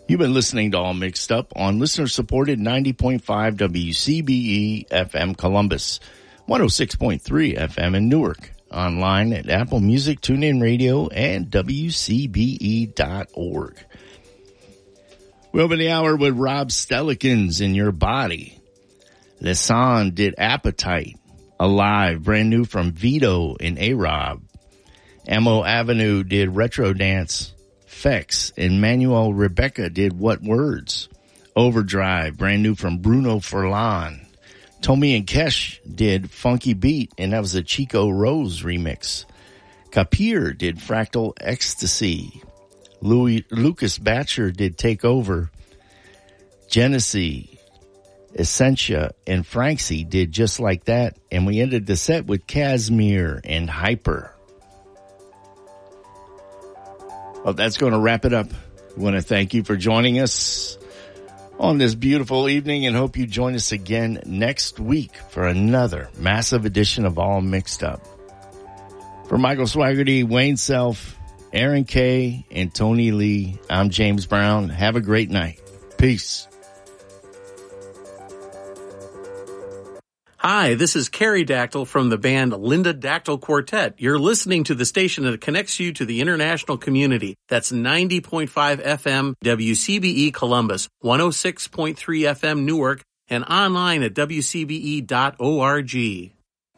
You've been listening to All Mixed Up on listener-supported 90.5 WCBE FM Columbus, 106.3 FM in Newark, online at Apple Music, TuneIn Radio, and WCBE.org. We open the hour with Rob Stellikins, In Your Body. Lisanne did Appetite. Alive, brand new from Vito and A-Rob. Mo Avenue did Retro Dance. Fex and Manuel Rebecca did What Words. Overdrive, brand new from Bruno Furlan. Tommy and Kesh did Funky Beat, and that was a Chico Rose remix. Kapir did Fractal Ecstasy. Lucas Batcher did Take Over. Genesee, Essentia, and Franksy did Just Like That. And we ended the set with Casimir and Hyper. Well, that's going to wrap it up. I want to thank you for joining us on this beautiful evening and hope you join us again next week for another massive edition of All Mixed Up. For Michael Swaggerty, Wayne Self, Aaron Kay, and Tony Lee, I'm James Brown. Have a great night. Peace. Hi, this is Carrie Dactyl from the band Linda Dactyl Quartet. You're listening to the station that connects you to the international community. That's 90.5 FM WCBE Columbus, 106.3 FM Newark, and online at WCBE.org.